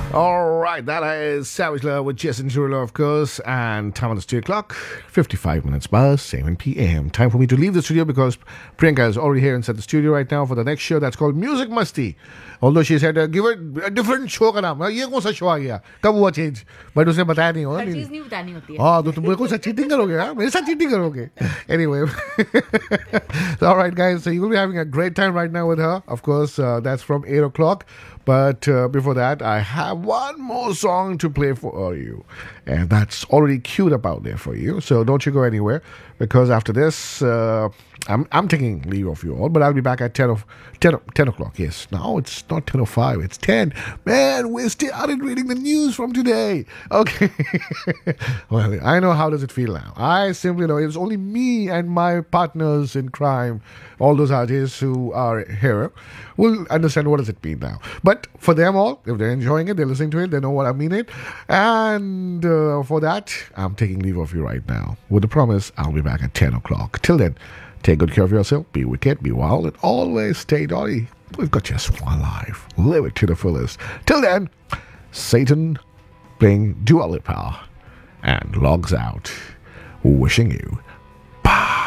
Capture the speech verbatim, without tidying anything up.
All right, that is Savage Love with Jason Derulo, of course, and time on the studio clock, fifty-five minutes past seven p.m. Time for me to leave the studio because Priyanka is already here inside the studio right now for the next show that's called Music Musti. Although she said, uh, give it a different show का नाम. ये कौन सा show आ गया? कब हुआ change? But उसने बताया नहीं होगा. हर चीज नहीं बतानी होती है. हाँ, तो तुम मेरे को साथ cheating करोगे, हाँ? मेरे साथ cheating करोगे. Anyway, so, all right, guys. So you will be having a great time right now with her. Of course, uh, that's from eight o'clock. But uh, before that, I have one more song to play for you. And that's already queued up out there for you. So don't you go anywhere. Because after this, uh, I'm I'm taking leave of you all. But I'll be back at ten, of, ten, ten o'clock. Yes, now it's not ten oh five. It's ten. Man, we started reading the news from today. Okay. Well, I know how does it feel now. I simply know it's only me and my partners in crime, all those artists who are here, will understand what does it mean now. But for them all, if they're enjoying it, they're listening to it, they know what I mean it. And uh, for that, I'm taking leave of you right now. With the promise, I'll be back at ten o'clock. Till then, take good care of yourself, be wicked, be wild, and always stay naughty. We've got just one life. Live it to the fullest. Till then, Satan playing Dua Lipa and logs out, wishing you